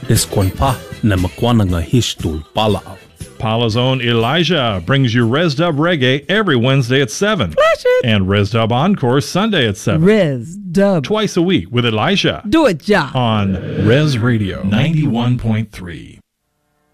Esquanpa na makwananga histul palao. Paula's own Elijah brings you Res Dub Reggae every Wednesday at 7. Flash it. And Res Dub Encore Sunday at 7. Res Dub. Twice a week with Elijah. Do it, Ja. On Res Radio 91.3.